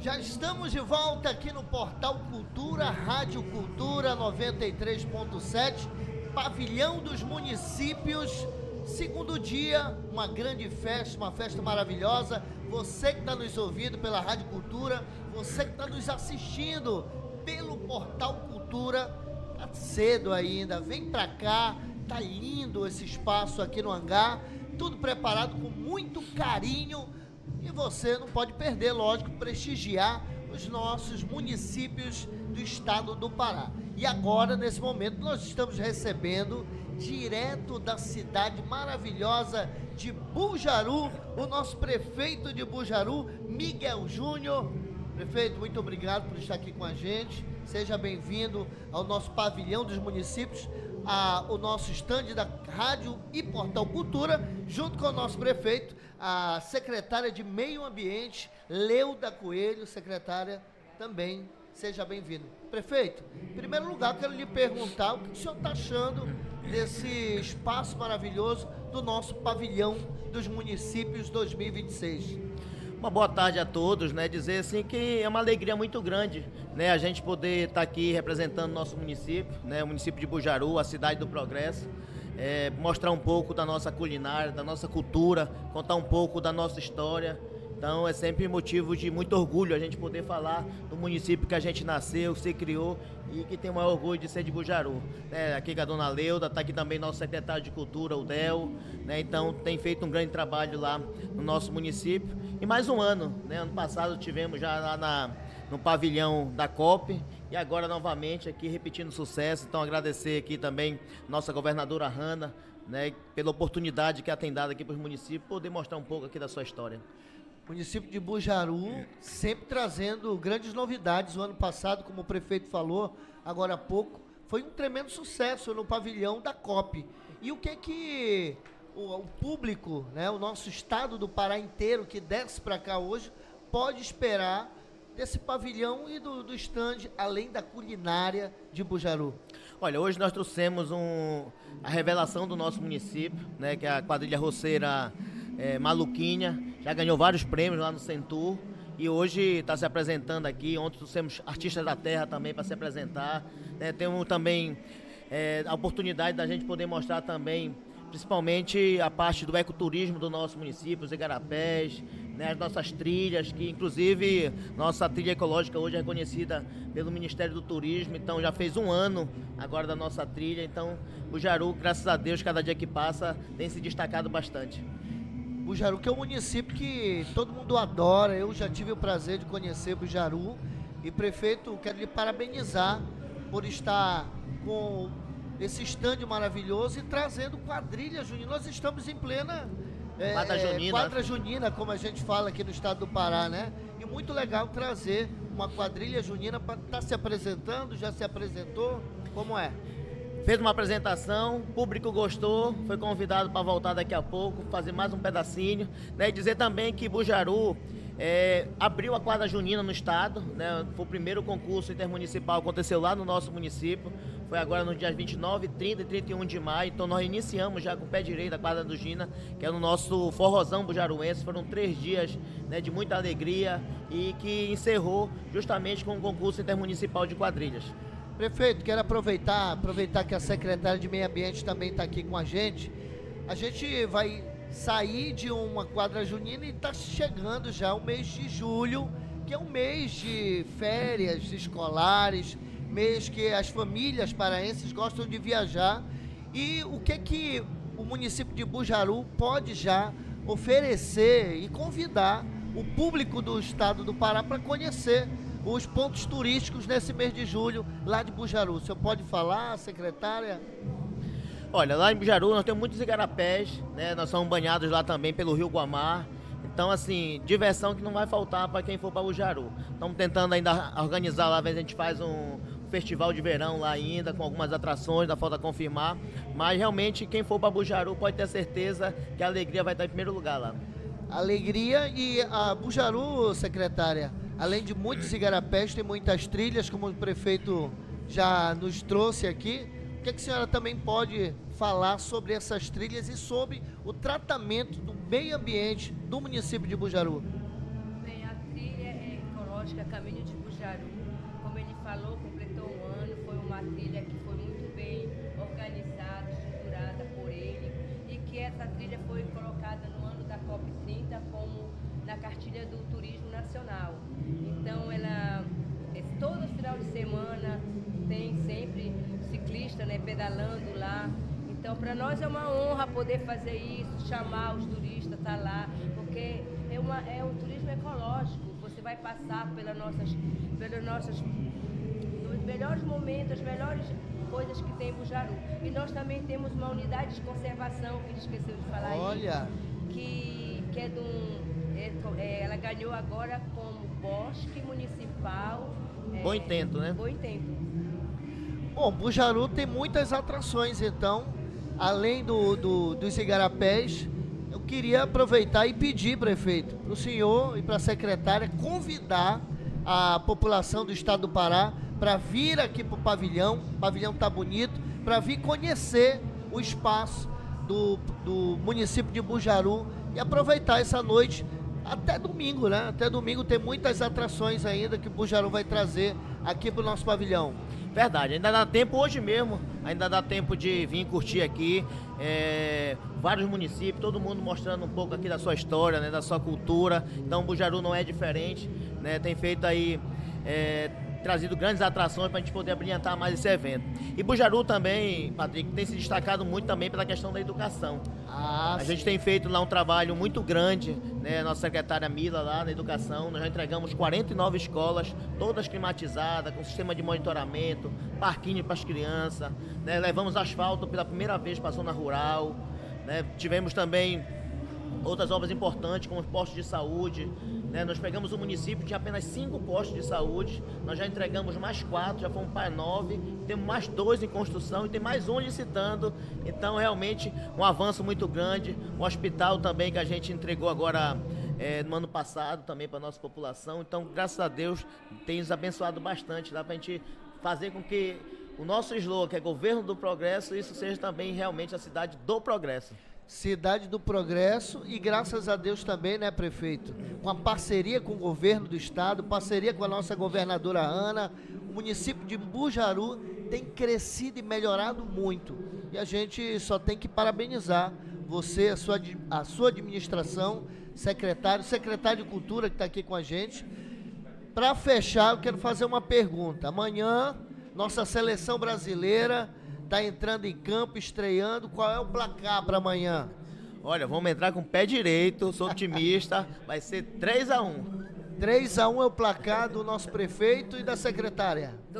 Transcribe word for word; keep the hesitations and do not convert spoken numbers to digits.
Já estamos de volta aqui no Portal Cultura, Rádio Cultura noventa e três ponto sete, Pavilhão dos Municípios, segundo dia, uma grande festa, uma festa maravilhosa. Você que está nos ouvindo pela Rádio Cultura, você que está nos assistindo pelo Portal Cultura, tá cedo ainda, vem pra cá, tá lindo esse espaço aqui no hangar, tudo preparado com muito carinho. E você não pode perder, lógico, prestigiar os nossos municípios do estado do Pará. E agora, nesse momento, nós estamos recebendo, direto da cidade maravilhosa de Bujaru, o nosso prefeito de Bujaru, Miguel Júnior. Prefeito, muito obrigado por estar aqui com a gente. Seja bem-vindo ao nosso pavilhão dos municípios, ao nosso estande da Rádio e Portal Cultura, junto com o nosso prefeito, a secretária de Meio Ambiente, Leuda Coelho, secretária também, seja bem-vindo. Prefeito, em primeiro lugar, quero lhe perguntar o que o senhor está achando desse espaço maravilhoso do nosso pavilhão dos municípios dois mil e vinte e seis. Uma boa tarde a todos, né? Dizer assim que é uma alegria muito grande, né? A gente poder estar aqui representando nosso município, né? O município de Bujaru, a cidade do progresso, é, mostrar um pouco da nossa culinária, da nossa cultura, contar um pouco da nossa história. Então é sempre motivo de muito orgulho a gente poder falar do município que a gente nasceu, se criou e que tem o maior orgulho de ser de Bujaru. É, aqui com a dona Leuda, está aqui também nosso secretário de Cultura, o Del, né? Então tem feito um grande trabalho lá no nosso município. E mais um ano, né? Ano passado tivemos já lá na, no pavilhão da COP e agora novamente aqui repetindo sucesso. Então agradecer aqui também nossa governadora Hanna, né? Pela oportunidade que ela tem dado aqui para os municípios, poder mostrar um pouco aqui da sua história. Município de Bujaru sempre trazendo grandes novidades. O ano passado, como o prefeito falou agora há pouco, foi um tremendo sucesso no pavilhão da COP. E o que que o, o público, né, o nosso estado do Pará inteiro que desce para cá hoje, pode esperar desse pavilhão e do, do estande, além da culinária de Bujaru? Olha, hoje nós trouxemos um, a revelação do nosso município, né, que é a quadrilha roceira é, Maluquinha, já ganhou vários prêmios lá no Centur e hoje está se apresentando aqui. Ontem trouxemos artistas da terra também para se apresentar, né? Temos também é, a oportunidade da gente poder mostrar também, principalmente a parte do ecoturismo do nosso município, os igarapés, né, as nossas trilhas, que inclusive nossa trilha ecológica hoje é reconhecida pelo Ministério do Turismo, então já fez um ano agora da nossa trilha. Então Bujaru, graças a Deus, cada dia que passa tem se destacado bastante. Bujaru, que é um município que todo mundo adora. Eu já tive o prazer de conhecer Bujaru. E, prefeito, quero lhe parabenizar por estar com esse estande maravilhoso e trazendo quadrilha junina. Nós estamos em plena é, quadra junina. quadra junina, como a gente fala aqui no estado do Pará, né? E muito legal trazer uma quadrilha junina para estar tá se apresentando. Já se apresentou? Como é? Fez uma apresentação, o público gostou, foi convidado para voltar daqui a pouco, fazer mais um pedacinho, né? E dizer também que Bujaru é, abriu a quadra junina no estado, né? Foi o primeiro concurso intermunicipal, aconteceu lá no nosso município, foi agora nos dias vinte e nove, trinta e trinta e um de maio. Então nós iniciamos já com o pé direito da quadra junina, que é no nosso forrozão bujaruense. Foram três dias, né, de muita alegria e que encerrou justamente com o concurso intermunicipal de quadrilhas. Prefeito, quero aproveitar, aproveitar que a secretária de Meio Ambiente também está aqui com a gente. A gente vai sair de uma quadra junina e está chegando já o mês de julho, que é um mês de férias escolares, mês que as famílias paraenses gostam de viajar. E o que que o município de Bujaru pode já oferecer e convidar o público do estado do Pará para conhecer os pontos turísticos nesse mês de julho lá de Bujaru? O senhor pode falar, secretária? Olha, lá em Bujaru nós temos muitos igarapés, né? Nós somos banhados lá também pelo Rio Guamá. Então, assim, diversão que não vai faltar para quem for para Bujaru. Estamos tentando ainda organizar lá, às vezes a gente faz um festival de verão lá ainda, com algumas atrações, ainda falta confirmar. Mas realmente quem for para Bujaru pode ter certeza que a alegria vai estar em primeiro lugar lá. Alegria. E a Bujaru, secretária, além de muitos igarapés, tem muitas trilhas, como o prefeito já nos trouxe aqui. O que, é que a senhora também pode falar sobre essas trilhas e sobre o tratamento do meio ambiente do município de Bujaru? Bem, a trilha é ecológica ecológica Caminho de Bujaru. Como ele falou, completou um ano, foi uma trilha que foi muito bem organizada, estruturada por ele, e que essa trilha foi colocada no ano da COP trinta como na cartilha do turismo nacional. Então ela, todo final de semana tem sempre ciclista, né, pedalando lá. Então para nós é uma honra poder fazer isso, chamar os turistas, estar tá lá, porque é, uma, é um turismo ecológico. Você vai passar pelas nossas, pelas nossas, nos melhores momentos, as melhores coisas que tem em Bujaru. E nós também temos uma unidade de conservação, que ele esqueceu de falar. Olha. Aí, que, que é de um, é, é, ela ganhou agora como Bosque Municipal. Bom é, intento, né? Bom intento. Bom, Bujaru tem muitas atrações, então, além do, do, dos igarapés, eu queria aproveitar e pedir, prefeito, para o senhor e para a secretária convidar a população do estado do Pará para vir aqui para o pavilhão, o pavilhão está bonito, para vir conhecer o espaço do, do município de Bujaru e aproveitar essa noite até domingo, né? Até domingo tem muitas atrações ainda que o Bujaru vai trazer aqui para o nosso pavilhão. Verdade, ainda dá tempo hoje mesmo, ainda dá tempo de vir curtir aqui, é, vários municípios, todo mundo mostrando um pouco aqui da sua história, né, da sua cultura. Então o Bujaru não é diferente, né, tem feito aí, é, trazido grandes atrações para a gente poder abrilhantar mais esse evento. E Bujaru também, Patrick, tem se destacado muito também pela questão da educação. Ah, a sim. gente tem feito lá um trabalho muito grande, né? Nossa secretária Mila lá na educação, nós já entregamos quarenta e nove escolas, todas climatizadas, com sistema de monitoramento, parquinho para as crianças, né? Levamos asfalto pela primeira vez para a zona rural, né? Tivemos também outras obras importantes, como os postos de saúde, né? Nós pegamos um município que tinha apenas cinco postos de saúde, nós já entregamos mais quatro, já fomos para nove, temos mais dois em construção e tem mais um licitando. Então, realmente, um avanço muito grande. O hospital também que a gente entregou agora é, no ano passado também para a nossa população. Então, graças a Deus, tem nos abençoado bastante. Dá para a gente fazer com que o nosso slogan, que é Governo do Progresso, isso seja também realmente a cidade do progresso. Cidade do Progresso e graças a Deus também, né, prefeito? Com a parceria com o governo do estado, parceria com a nossa governadora Ana, o município de Bujaru tem crescido e melhorado muito. E a gente só tem que parabenizar você, a sua, a sua administração, secretário, secretário de Cultura que está aqui com a gente. Para fechar, eu quero fazer uma pergunta. Amanhã, nossa seleção brasileira está entrando em campo, estreando. Qual é o placar para amanhã? Olha, vamos entrar com o pé direito, sou otimista, vai ser três a um. três a um é o placar do nosso prefeito e da secretária.